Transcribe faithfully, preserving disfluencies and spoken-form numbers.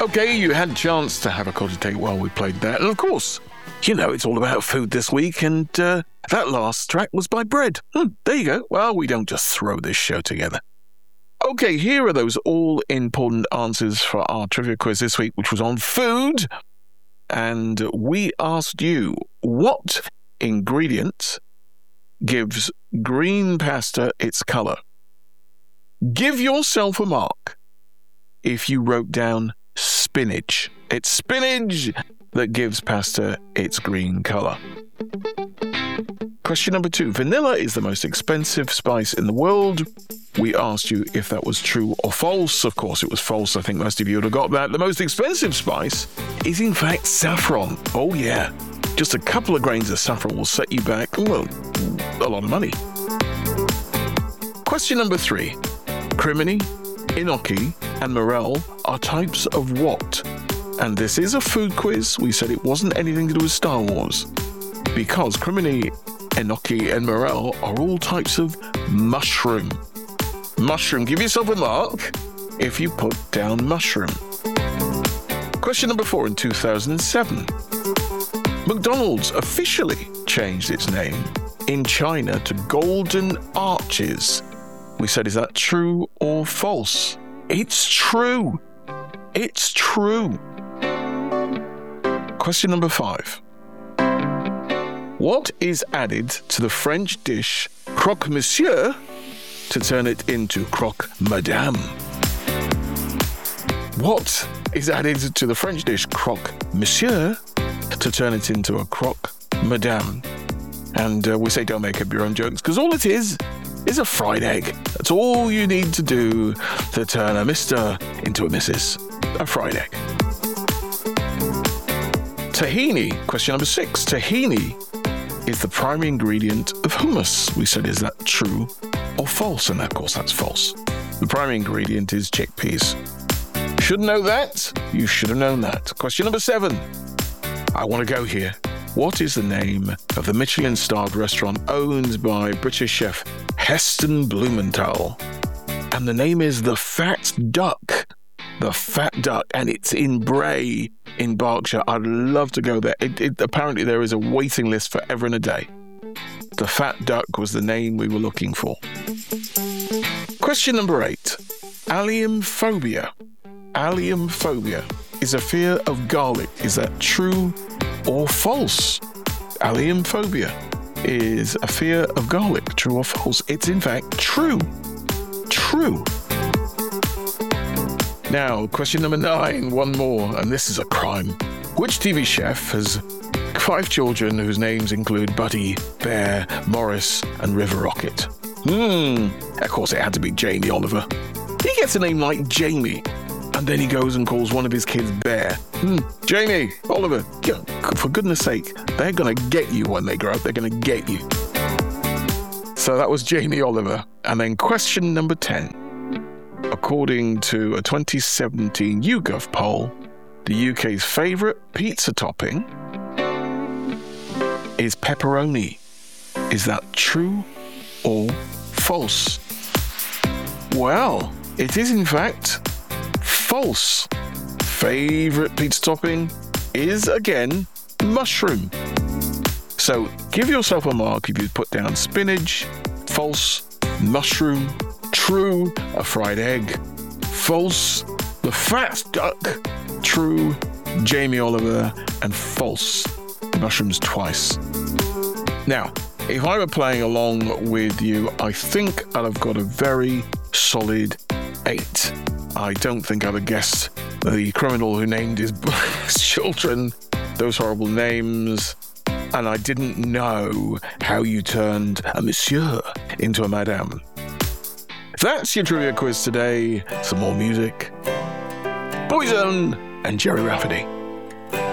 Okay, you had a chance to have a cogitate while we played that. And of course, you know, it's all about food this week. And uh, that last track was by Bread. Hmm, there you go. Well, we don't just throw this show together. Okay, here are those all-important answers for our trivia quiz this week, which was on food. And we asked you, what ingredient gives green pasta its colour? Give yourself a mark if you wrote down spinach. It's spinach that gives pasta its green colour. Question number two. Vanilla is the most expensive spice in the world. We asked you if that was true or false. Of course, it was false. I think most of you would have got that. The most expensive spice is, in fact, saffron. Oh, yeah. Just a couple of grains of saffron will set you back, well, a lot of money. Question number three. Crimini, enoki, and morel are types of what? And this is a food quiz. We said it wasn't anything to do with Star Wars. Because crimini, enoki, and morel are all types of mushroom. Mushroom. Give yourself a mark if you put down mushroom. Question number four. In two thousand seven, McDonald's officially changed its name in China to Golden Arches. We said, is that true or false? It's true. It's true. Question number five. What is added to the French dish croque monsieur to turn it into croque madame? What is added to the French dish croque monsieur to turn it into a croque madame? And uh, we say don't make up your own jokes, because all it is is a fried egg. That's all you need to do to turn a Mister into a Missus A fried egg. Tahini, question number six. Tahini is the primary ingredient of hummus. We said, is that true or false? And of course, that's false. The primary ingredient is chickpeas. Should know that? You should have known that. Question number seven. I want to go here. What is the name of the Michelin-starred restaurant owned by British chef Heston Blumenthal? And the name is The Fat Duck. The Fat Duck, and it's in Bray in Berkshire. I'd love to go there. It, it, apparently there is a waiting list forever and a day. The Fat Duck was the name we were looking for. Question number eight. Allium phobia. Allium phobia is a fear of garlic. Is that true or false? Allium phobia is a fear of garlic. True or false? It's in fact true. True. Now, question number nine, one more, and this is a crime. Which T V chef has five children whose names include Buddy, Bear, Morris, and River Rocket? Hmm, of course it had to be Jamie Oliver. He gets a name like Jamie, and then he goes and calls one of his kids Bear. Hmm, Jamie Oliver, for goodness sake, they're going to get you when they grow up. They're going to get you. So that was Jamie Oliver. And then question number ten. According to a twenty seventeen YouGov poll, the U K's favourite pizza topping is pepperoni. Is that true or false? Well, it is in fact false. Favourite pizza topping is, again, mushroom. So give yourself a mark if you put down spinach, false, mushroom, true, a fried egg, false, the fat duck, true, Jamie Oliver, and false, mushrooms twice. Now, if I were playing along with you, I think I'd have got a very solid eight. I don't think I'd have guessed the criminal who named his children those horrible names, and I didn't know how you turned a monsieur into a madame. That's your trivia quiz today. Some more music. Boyzone and Jerry Rafferty.